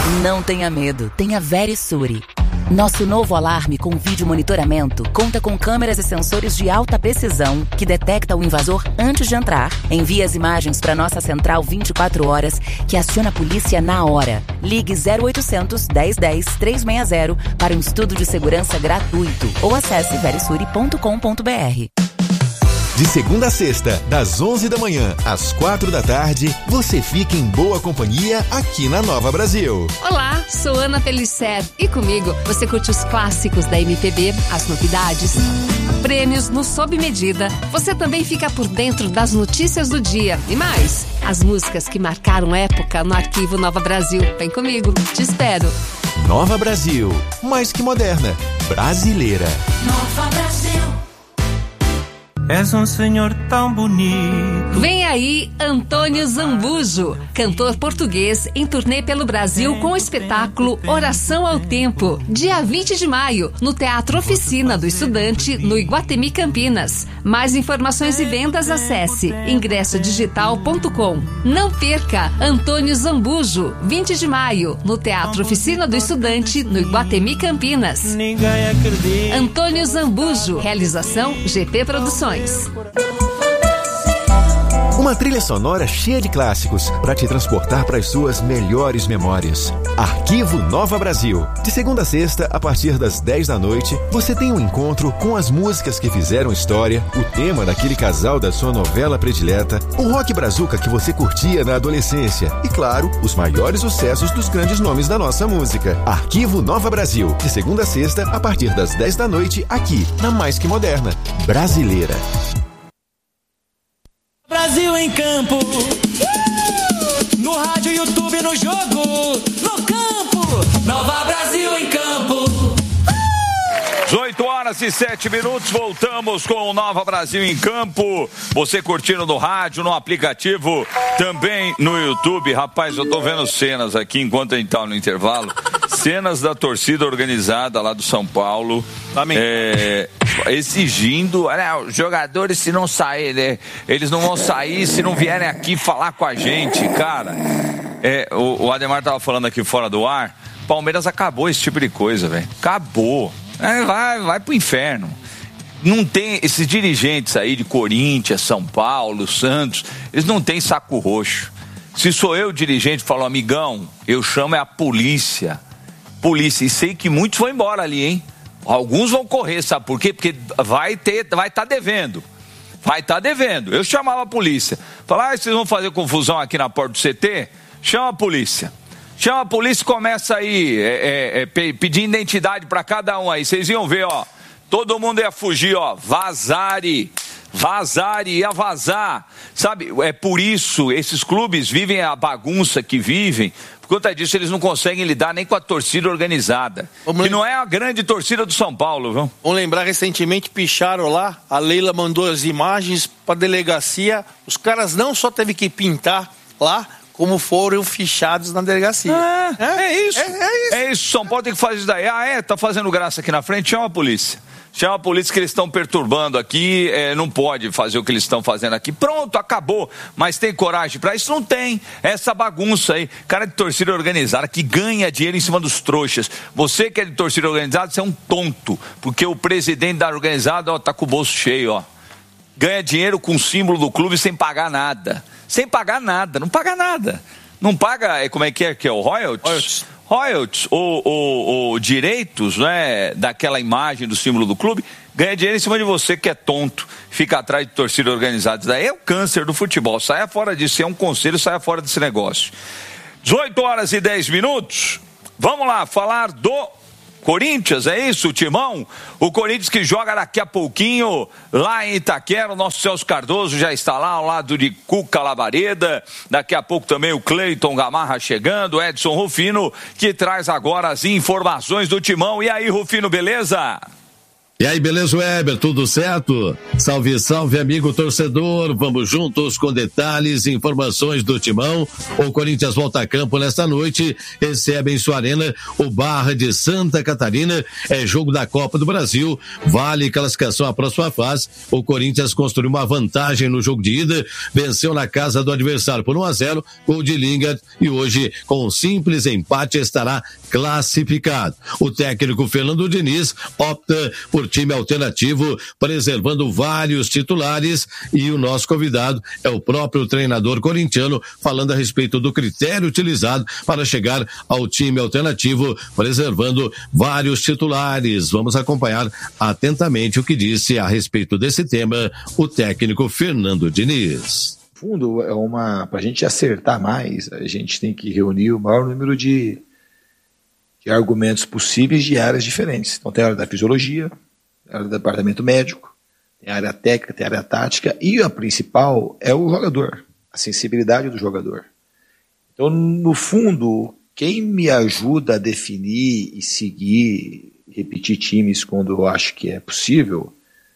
Não tenha medo, tenha Verisure. Nosso novo alarme com vídeo monitoramento conta com câmeras e sensores de alta precisão que detecta o invasor antes de entrar, envia as imagens para nossa central 24 horas, que aciona a polícia na hora. Ligue 0800 1010 360 para um estudo de segurança gratuito ou acesse verisure.com.br. De segunda a sexta, das 11 da manhã às 4 da tarde, você fica em boa companhia aqui na Nova Brasil. Olá, sou Ana Felicer e comigo você curte os clássicos da MPB, as novidades, prêmios no Sob Medida. Você também fica por dentro das notícias do dia e mais, as músicas que marcaram época no arquivo Nova Brasil. Vem comigo, te espero. Nova Brasil, mais que moderna, brasileira. Nova Brasil. És um senhor tão bonito. Vem aí Antônio Zambujo, cantor português em turnê pelo Brasil com o espetáculo Oração ao Tempo, dia 20 de maio, no Teatro Oficina do Estudante, no Iguatemi, Campinas. Mais informações e vendas, acesse ingressodigital.com. Não perca Antônio Zambujo, 20 de maio, no Teatro Oficina do Estudante, no Iguatemi, Campinas. Ninguém acredita. Antônio Zambujo, realização GP Produções. Uma trilha sonora cheia de clássicos para te transportar para as suas melhores memórias. Arquivo Nova Brasil. De segunda a sexta, a partir das 10 da noite, você tem um encontro com as músicas que fizeram história, o tema daquele casal da sua novela predileta, o rock brazuca que você curtia na adolescência e, claro, os maiores sucessos dos grandes nomes da nossa música. Arquivo Nova Brasil. De segunda a sexta, a partir das 10 da noite, aqui, na Mais Que Moderna, brasileira. Brasil em campo, no rádio, YouTube, no jogo, no campo, Nova Brasil em campo. 18h07, voltamos com o Nova Brasil em campo. Você curtindo no rádio, no aplicativo, também no YouTube. Rapaz, eu tô vendo cenas aqui enquanto a gente tá no intervalo. Cenas da torcida organizada lá do São Paulo. Exigindo, os jogadores, se não saírem, né, eles não vão sair se não vierem aqui falar com a gente, cara. O Ademar tava falando aqui fora do ar. Palmeiras acabou esse tipo de coisa, velho. Acabou. Vai pro inferno. Não tem esses dirigentes aí de Corinthians, São Paulo, Santos, eles não têm saco roxo. Se sou eu dirigente, falo, amigão, eu chamo a polícia. E sei que muitos vão embora ali, hein? Alguns vão correr, sabe por quê? Porque vai estar devendo. Eu chamava a polícia. Falar, vocês vão fazer confusão aqui na porta do CT? Chama a polícia e começa aí, pedir identidade pra cada um aí. Vocês iam ver, ó. Todo mundo ia fugir, ó. Ia vazar. Sabe, é por isso, esses clubes vivem a bagunça que vivem. Por conta disso, eles não conseguem lidar nem com a torcida organizada. Que não é a grande torcida do São Paulo, viu? Vamos lembrar, recentemente picharam lá, a Leila mandou as imagens pra delegacia. Os caras não só teve que pintar lá, como foram fichados na delegacia. É isso. É isso. São Paulo tem que fazer isso daí. Tá fazendo graça aqui na frente? Chama a polícia. Chama a polícia que eles estão perturbando aqui, não pode fazer o que eles estão fazendo aqui. Pronto, acabou. Mas tem coragem pra isso? Não tem. Essa bagunça aí. Cara de torcida organizada que ganha dinheiro em cima dos trouxas. Você que é de torcida organizada, você é um tonto. Porque o presidente da organizada, ó, tá com o bolso cheio, ó. Ganha dinheiro com o símbolo do clube sem pagar nada. Não paga nada. Não paga, como é que é o royalties? Royalties ou direitos, né, daquela imagem do símbolo do clube, ganha dinheiro em cima de você que é tonto, fica atrás de torcida organizada. Isso daí é o câncer do futebol. Saia fora disso, é um conselho, saia fora desse negócio. 18h10, vamos lá falar do Corinthians, é isso, Timão? O Corinthians que joga daqui a pouquinho lá em Itaquera. O nosso Celso Cardoso já está lá ao lado de Cuca Labareda. Daqui a pouco também o Cleiton Gamarra chegando, Edson Rufino, que traz agora as informações do Timão. E aí, Rufino, beleza? E aí, beleza, Weber? Tudo certo? Salve, salve, amigo torcedor. Vamos juntos com detalhes e informações do Timão. O Corinthians volta a campo nesta noite, recebe em sua arena o Barra de Santa Catarina. É jogo da Copa do Brasil, vale classificação à próxima fase. O Corinthians construiu uma vantagem no jogo de ida, venceu na casa do adversário por 1-0, gol de Lingard, e hoje, com um simples empate, estará classificado. O técnico Fernando Diniz opta por time alternativo, preservando vários titulares, e o nosso convidado é o próprio treinador corintiano, falando a respeito do critério utilizado para chegar ao time alternativo, preservando vários titulares. Vamos acompanhar atentamente o que disse a respeito desse tema o técnico Fernando Diniz. Fundo, para a gente acertar mais, a gente tem que reunir o maior número de argumentos possíveis de áreas diferentes. Então tem a área da fisiologia, a área do departamento médico, tem a área técnica, tem a área tática, e a principal é o jogador, a sensibilidade do jogador. Então, no fundo, quem me ajuda a definir e seguir, repetir times quando eu acho que é possível,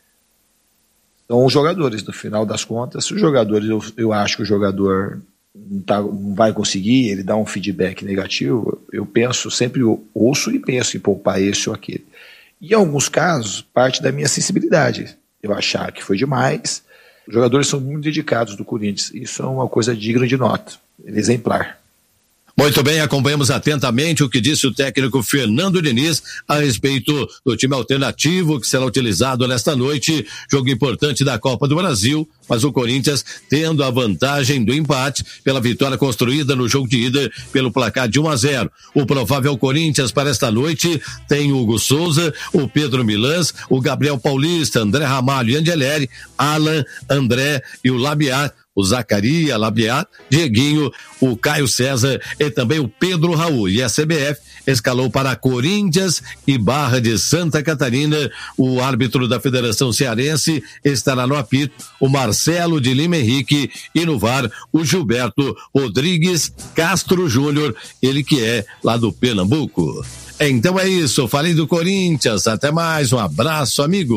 são os jogadores. No final das contas, os jogadores, eu acho que o jogador não vai conseguir, ele dá um feedback negativo, eu sempre ouço e penso em poupar esse ou aquele. E em alguns casos, parte da minha sensibilidade, eu achar que foi demais. Os jogadores são muito dedicados do Corinthians, isso é uma coisa digna de nota, exemplar. Muito bem, acompanhamos atentamente o que disse o técnico Fernando Diniz a respeito do time alternativo que será utilizado nesta noite, jogo importante da Copa do Brasil, mas o Corinthians tendo a vantagem do empate pela vitória construída no jogo de ida pelo placar de 1-0. O provável Corinthians para esta noite tem o Hugo Souza, o Pedro Milans, o Gabriel Paulista, André Ramalho e Angeleri, Alan, André e o Labiat, o Zacaria, Labiat, Dieguinho, o Caio César e também o Pedro Raul. E a CBF escalou para Corinthians e Barra de Santa Catarina. O árbitro da Federação Cearense estará no apito, o Marcelo de Lima Henrique, e no VAR o Gilberto Rodrigues Castro Júnior, ele que é lá do Pernambuco. Então é isso, falei do Corinthians, até mais, um abraço, amigo.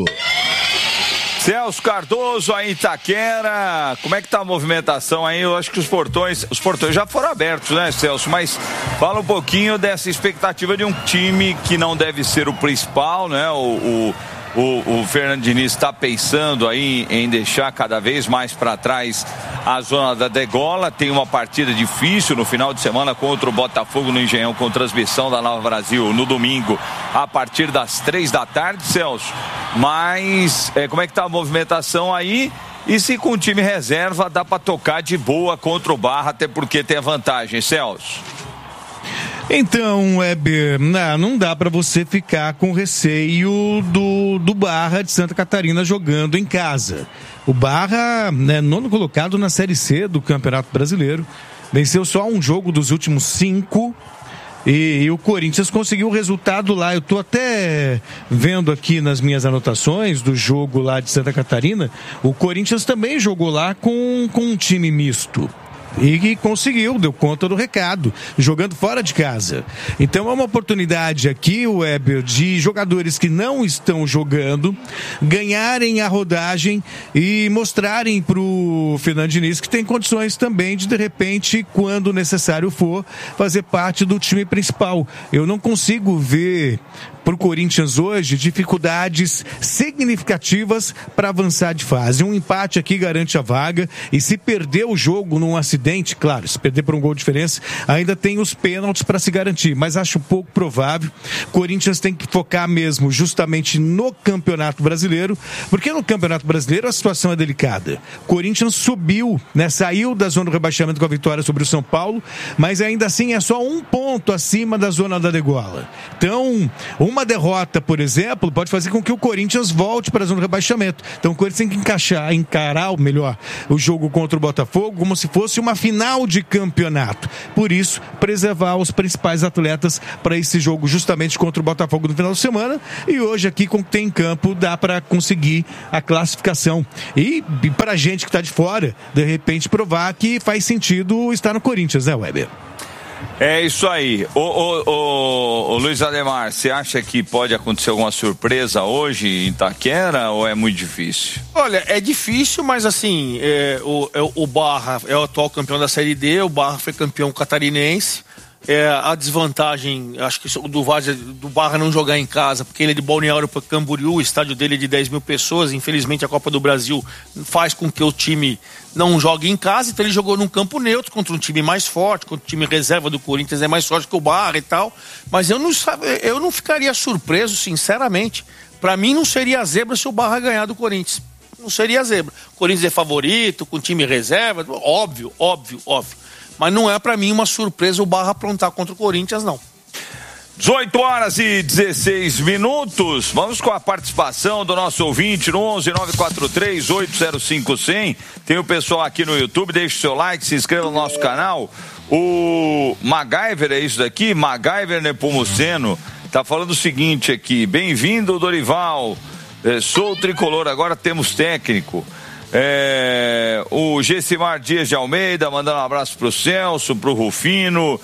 Celso Cardoso, aí em Itaquera, como é que tá a movimentação aí? Eu acho que os portões já foram abertos, né, Celso? Mas fala um pouquinho dessa expectativa de um time que não deve ser o principal, né? O Fernando Diniz está pensando aí em deixar cada vez mais para trás a zona da degola. Tem uma partida difícil no final de semana contra o Botafogo no Engenhão, com transmissão da Nova Brasil no domingo a partir das 15h, Celso. Mas como é que tá a movimentação aí? E se com o time reserva dá para tocar de boa contra o Barra, até porque tem a vantagem, Celso? Então, Weber, não dá para você ficar com receio do Barra de Santa Catarina jogando em casa. O Barra, nono colocado na Série C do Campeonato Brasileiro, venceu só um jogo dos últimos 5 e o Corinthians conseguiu o resultado lá. Eu tô até vendo aqui nas minhas anotações do jogo lá de Santa Catarina, o Corinthians também jogou lá com um time misto. E que conseguiu, deu conta do recado, jogando fora de casa. Então é uma oportunidade aqui, Weber, de jogadores que não estão jogando ganharem a rodagem e mostrarem pro Fernando Diniz que tem condições também de repente, quando necessário for, fazer parte do time principal. Eu não consigo ver para o Corinthians hoje dificuldades significativas para avançar de fase. Um empate aqui garante a vaga, e se perder o jogo num acidente, claro, se perder por um gol de diferença, ainda tem os pênaltis para se garantir, mas acho pouco provável. Corinthians tem que focar mesmo justamente no Campeonato Brasileiro, porque no Campeonato Brasileiro a situação é delicada. Corinthians subiu, saiu da zona do rebaixamento com a vitória sobre o São Paulo, mas ainda assim é só 1 ponto acima da zona da degola. Então, uma derrota, por exemplo, pode fazer com que o Corinthians volte para a zona do rebaixamento. Então o Corinthians tem que encarar o jogo contra o Botafogo como se fosse uma final de campeonato. Por isso, preservar os principais atletas para esse jogo justamente contra o Botafogo no final de semana. E hoje aqui, com o que tem em campo, dá para conseguir a classificação. E para a gente que está de fora, de repente provar que faz sentido estar no Corinthians, né, Weber? É isso aí. Ô Luiz Ademar, você acha que pode acontecer alguma surpresa hoje em Itaquera ou é muito difícil? Olha, é difícil, mas assim, o Barra é o atual campeão da Série D, o Barra foi campeão catarinense. A desvantagem, acho que do Barra não jogar em casa, porque ele é de Balneário para Camboriú, o estádio dele é de 10 mil pessoas, infelizmente a Copa do Brasil faz com que o time não jogue em casa, então ele jogou num campo neutro contra um time mais forte, contra o time reserva do Corinthians é mais forte que o Barra e tal, mas eu não ficaria surpreso, sinceramente. Para mim não seria zebra se o Barra ganhar do Corinthians, não seria zebra. O Corinthians é favorito, com time reserva, óbvio. Mas não é pra mim uma surpresa o Barra aprontar contra o Corinthians, não. 18h16. Vamos com a participação do nosso ouvinte no 11-943-805-100. Tem o pessoal aqui no YouTube, deixe o seu like, se inscreva no nosso canal. O MacGyver, é isso daqui? MacGyver Nepomuceno tá falando o seguinte aqui: bem-vindo, Dorival. Sou o tricolor, agora temos técnico. O Gessimar Dias de Almeida mandando um abraço pro Celso, pro Rufino.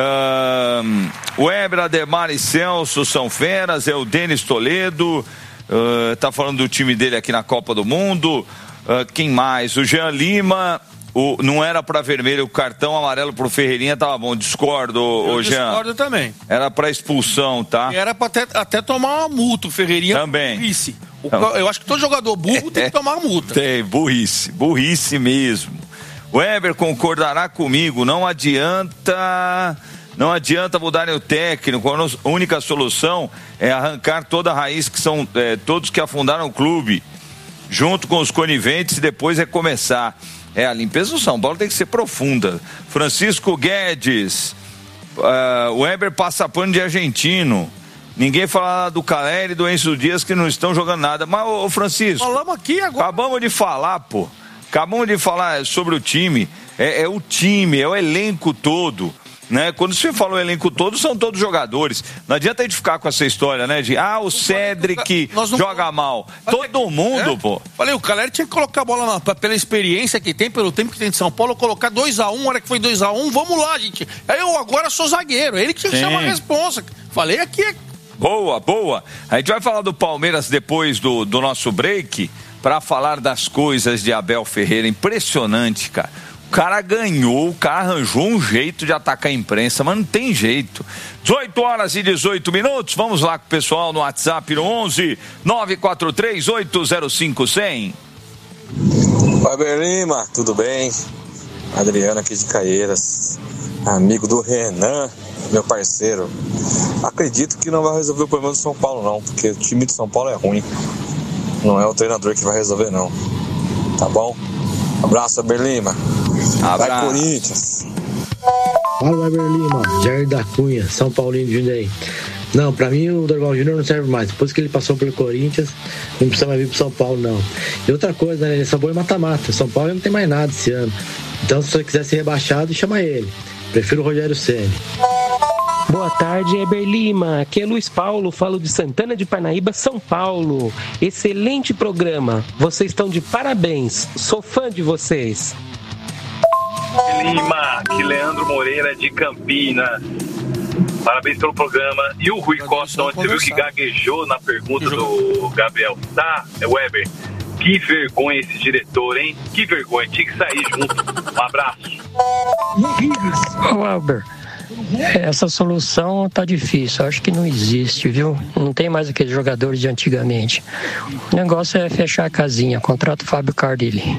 O Weber, Ademar e Celso são feras. É o Denis Toledo, tá falando do time dele aqui na Copa do Mundo. Quem mais? O Jean Lima. Não era pra vermelho, o cartão amarelo pro Ferreirinha tava bom. Discordo, Jean. Discordo também. Era pra expulsão, tá? E era pra até tomar uma multa, o Ferreirinha. Também. Burrice. Eu acho que todo jogador burro tem que tomar uma multa. Tem, burrice mesmo. O Weber concordará comigo, não adianta mudarem o técnico, a única solução é arrancar toda a raiz, que são todos que afundaram o clube, junto com os coniventes, e depois recomeçar. A limpeza do São Paulo tem que ser profunda. Francisco Guedes, o Weber passa pano de argentino. Ninguém fala do Caleri e do Enzo Dias, que não estão jogando nada. Mas, ô Francisco, falamos aqui agora. Acabamos de falar sobre o time. É o time, é o elenco todo, né? Quando você fala o elenco todo, são todos jogadores. Não adianta a gente ficar com essa história, né? De, o Cedric joga mal. Todo mundo, pô. Falei, o Caleri tinha que colocar a bola pela experiência que tem, pelo tempo que tem de São Paulo, colocar 2-1, hora que foi 2-1, vamos lá, gente. Eu agora sou zagueiro, ele que tinha que chamar a responsa. Falei aqui. Boa. A gente vai falar do Palmeiras depois do nosso break, para falar das coisas de Abel Ferreira. Impressionante, cara. O cara ganhou, o cara arranjou um jeito de atacar a imprensa, mas não tem jeito. 18h18. Vamos lá com o pessoal no WhatsApp no 11-943-805-100. Weber Lima, tudo bem? Adriano aqui de Caieiras, amigo do Renan, meu parceiro. Acredito que não vai resolver o problema do São Paulo, não, porque o time de São Paulo é ruim. Não é o treinador que vai resolver, não. Tá bom? Abraço, Weber Lima. Vai, Corinthians. Fala, Weber Lima, Jair da Cunha, São Paulino de Jundiaí. Não, pra mim o Dorival Júnior não serve mais. Depois que ele passou pelo Corinthians, não precisa mais vir pro São Paulo, não. E outra coisa, né? Essa boa é mata-mata. São Paulo não tem mais nada esse ano. Então, se você quiser ser rebaixado, chama ele. Prefiro o Rogério Ceni. Boa tarde, Weber Lima. Aqui é Luiz Paulo, falo de Santana de Parnaíba, São Paulo. Excelente programa. Vocês estão de parabéns. Sou fã de vocês. Lima, que Leandro Moreira de Campinas. Parabéns pelo programa. E o Rui Costa, onde você viu que gaguejou na pergunta do Gabriel. Tá, Weber? Que vergonha esse diretor, hein? Que vergonha, tinha que sair junto. Um abraço. Weber, essa solução tá difícil, acho que não existe, viu? Não tem mais aqueles jogadores de antigamente. O negócio é fechar a casinha, contrata o Fábio Cardelli.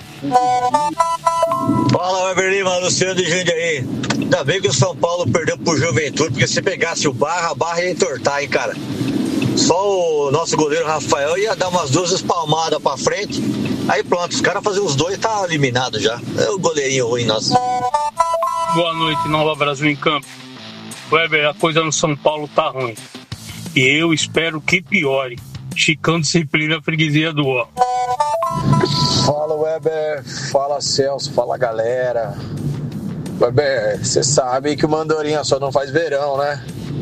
Fala, Weber Lima, Luciano de Jundiaí. Ainda bem que o São Paulo perdeu pro Juventude, porque se pegasse o Barra, a Barra ia entortar, hein, cara. Só o nosso goleiro Rafael ia dar umas 2 espalmadas pra frente. Aí pronto, os caras faziam os 2 e tá eliminado já. É o goleirinho ruim nosso. Boa noite, Nova Brasil em Campo. Weber, a coisa no São Paulo tá ruim. E eu espero que piore. Chicão disciplina, freguesia do ó. Fala, Weber. Fala, Celso. Fala, galera. Weber, você sabe que o Mandorinha só não faz verão, né?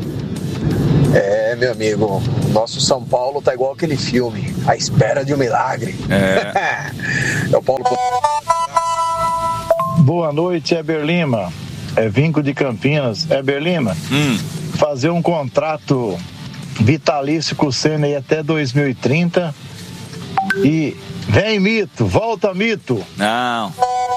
Meu amigo, o nosso São Paulo tá igual aquele filme, A Espera de um Milagre. É o Paulo. Boa noite, Weber Lima. Vinco de Campinas. Heber Lima, fazer um contrato vitalício com o Senna aí até 2030 e vem Mito, volta Mito. Não.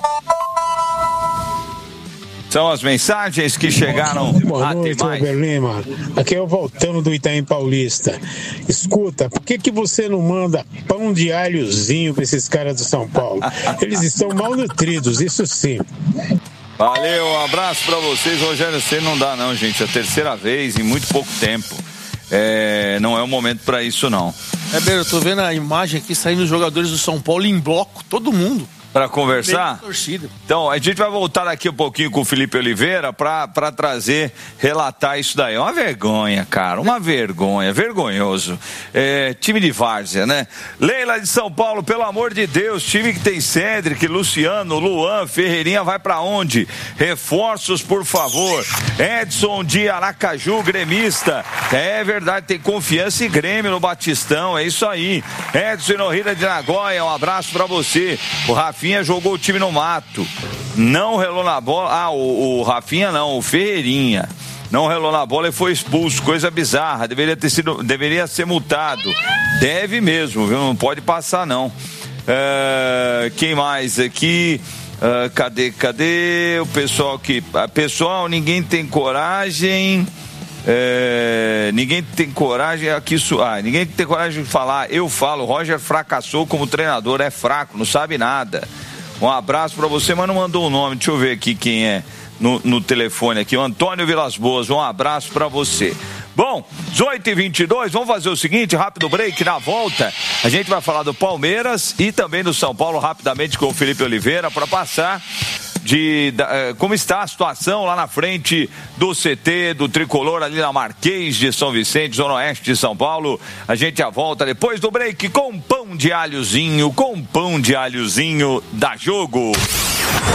São as mensagens que chegaram. Boa noite, Heber Lima. Aqui é o Voltão do Itaim Paulista. Escuta, por que você não manda pão de alhozinho para esses caras do São Paulo? Eles estão mal nutridos, isso sim. Valeu, um abraço pra vocês. Rogério Ceni não dá não, gente. É a terceira vez em muito pouco tempo. Não é o momento pra isso, não. Eu tô vendo a imagem aqui saindo os jogadores do São Paulo em bloco, todo mundo. Para conversar? Então, a gente vai voltar daqui um pouquinho com o Felipe Oliveira para trazer, relatar isso daí. Uma vergonha, cara, uma vergonha, vergonhoso. Time de várzea, né? Leila de São Paulo, pelo amor de Deus, time que tem Cedric, Luciano, Luan, Ferreirinha, vai para onde? Reforços, por favor. Edson de Aracaju, gremista. É verdade, tem confiança e Grêmio no Batistão, é isso aí. Edson Inorrida de Nagoya, um abraço para você. O Rafinha jogou o time no mato, não relou na bola. O Rafinha não, o Ferreirinha não relou na bola e foi expulso, coisa bizarra, deveria ser multado, deve mesmo, viu? Não pode passar não. Quem mais aqui? Cadê o pessoal que... Pessoal, ninguém tem coragem... ninguém tem coragem aqui, ninguém tem coragem de falar. Eu falo, Roger fracassou como treinador, é fraco, não sabe nada. Um abraço pra você, mas não mandou o nome. Deixa eu ver aqui quem é no telefone aqui, o Antônio Vilas Boas. Um abraço pra você. Bom, 18h22, vamos fazer o seguinte, rápido break. Na volta a gente vai falar do Palmeiras e também do São Paulo rapidamente com o Felipe Oliveira para passar como está a situação lá na frente do CT, do Tricolor, ali na Marquês de São Vicente, Zona Oeste de São Paulo. A gente já volta depois do break com pão de alhozinho da Jogo.